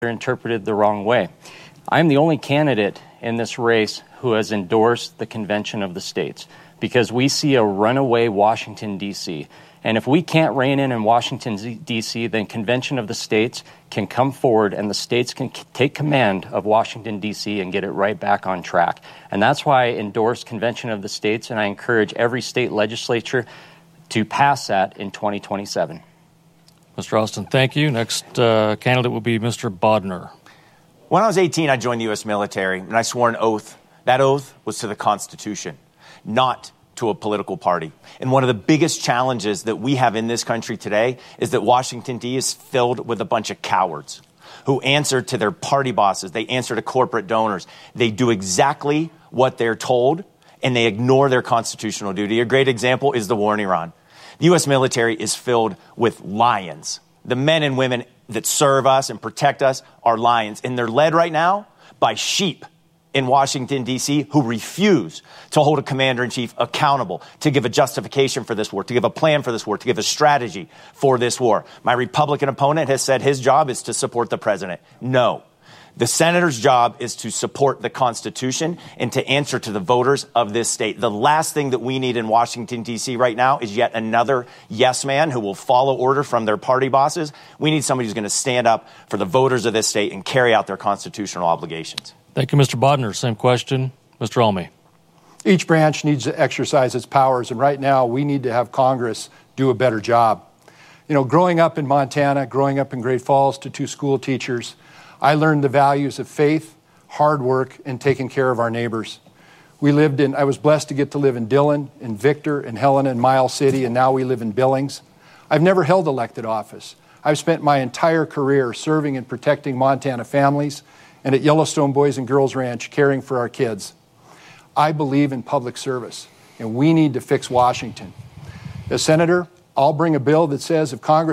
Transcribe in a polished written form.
interpreted the wrong way. I'm the only candidate in this race who has endorsed the Convention of the States because we see a runaway Washington, D.C. And if we can't rein in Washington, D.C., then Convention of the States can come forward and the states can take command of Washington, D.C. and get it right back on track. And that's why I endorse Convention of the States, and I encourage every state legislature to pass that in 2027. Mr. Austin, thank you. Next candidate will be Mr. Bodner. When I was 18, I joined the U.S. military, and I swore an oath. That oath was to the Constitution, not to a political party. And one of the biggest challenges that we have in this country today is that Washington, D.C. is filled with a bunch of cowards who answer to their party bosses. They answer to corporate donors. They do exactly what they're told, and they ignore their constitutional duty. A great example is the war in Iran. The U.S. military is filled with lions. The men and women that serve us and protect us are lions, and they're led right now by sheep in Washington, D.C., who refuse to hold a commander-in-chief accountable, to give a justification for this war, to give a plan for this war, to give a strategy for this war. My Republican opponent has said his job is to support the president. No. The senator's job is to support the Constitution and to answer to the voters of this state. The last thing that we need in Washington, D.C. right now is yet another yes man who will follow order from their party bosses. We need somebody who's going to stand up for the voters of this state and carry out their constitutional obligations. Thank you, Mr. Bodner. Same question. Mr. Almy. Each branch needs to exercise its powers, and right now we need to have Congress do a better job. You know, growing up in Montana, growing up in Great Falls to two school teachers, I learned the values of faith, hard work, and taking care of our neighbors. I was blessed to get to live in Dillon, in Victor, in Helena, in Miles City, and now we live in Billings. I've never held elected office. I've spent my entire career serving and protecting Montana families and at Yellowstone Boys and Girls Ranch caring for our kids. I believe in public service, and we need to fix Washington. As Senator, I'll bring a bill that says if Congress